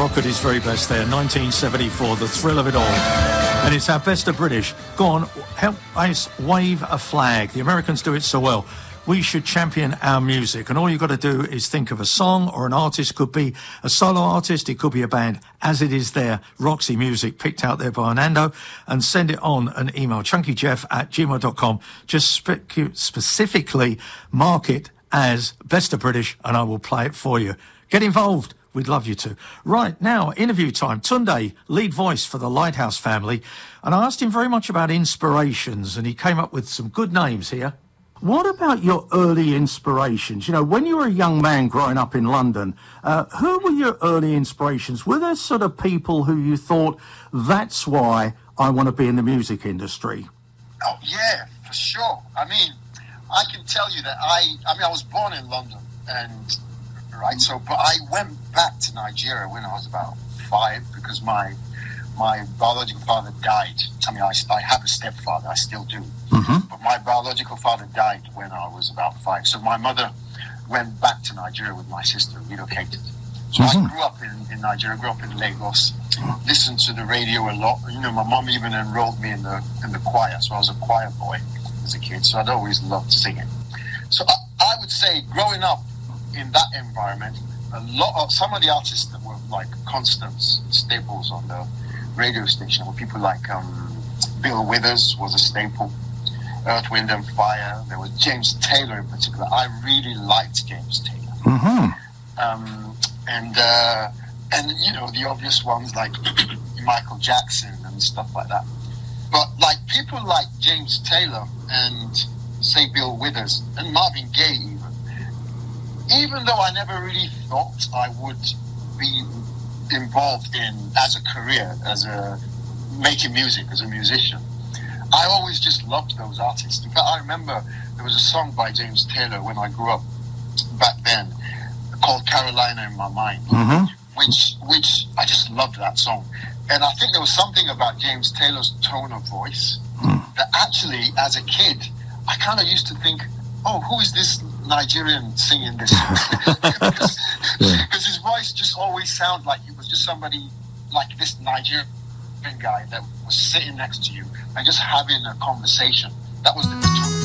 rock at his very best there, 1974, the thrill of it all. And it's our best of British. Go on, help us wave a flag. The Americans do it so well. We should champion our music. And all you've got to do is think of a song or an artist. Could be a solo artist. It could be a band. As it is there, Roxy Music, picked out there by Nando. And send it on an email, chunkyjeff@gmail.com. Just specifically mark it as Best of British and I will play it for you. Get involved. We'd love you to. Right, now, interview time. Tunde, lead voice for the Lighthouse family. And I asked him very much about inspirations, and he came up with some good names here. What about your early inspirations? You know, when you were a young man growing up in London, who were your early inspirations? Were there sort of people who you thought, that's why I want to be in the music industry? Oh, yeah, for sure. I mean, I can tell you that I was born in London, and right, so, but I went back to Nigeria when I was about 5 because my biological father died. I mean, I have a stepfather, I still do. Mm-hmm. But my biological father died when I was about 5. So my mother went back to Nigeria with my sister, relocated. So I grew up in Nigeria, grew up in Lagos, listened to the radio a lot. You know, my mom even enrolled me in the choir, so I was a choir boy as a kid. So I'd always loved singing. So I would say growing up in that environment, some of the artists that were like constants, staples on the radio station were people like Bill Withers was a staple, Earth, Wind and Fire. There was James Taylor in particular. I really liked James Taylor. Mm-hmm. And you know, the obvious ones like Michael Jackson and stuff like that. But like people like James Taylor and say Bill Withers and Marvin Gaye even though I never really thought I would be involved in as a career, making music as a musician, I always just loved those artists. In fact, I remember there was a song by James Taylor when I grew up back then called Carolina in My Mind, which I just loved that song. And I think there was something about James Taylor's tone of voice that actually, as a kid, I kind of used to think, oh, who is this Nigerian singing this song? Because his voice just always sounded like he was just somebody like this Nigerian guy that was sitting next to you and just having a conversation. That was the